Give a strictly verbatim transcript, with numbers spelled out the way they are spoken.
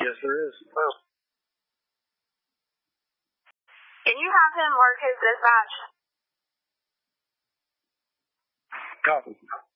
Yes, there is. Oh. Can you have him work his dispatch? Copy.